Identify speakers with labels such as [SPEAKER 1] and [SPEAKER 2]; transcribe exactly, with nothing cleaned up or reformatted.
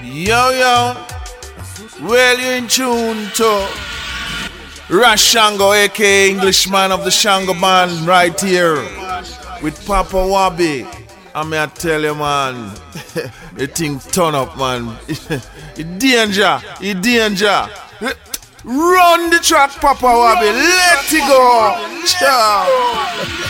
[SPEAKER 1] Yo, yo. Well, you in tune to Rash Shango, aka Englishman of the Shango Band, right here with Papa Wabi. I may tell you, man, the thing turn up, man. It danger, it danger. Run the track, Papa Wabi. Let it go. Ciao.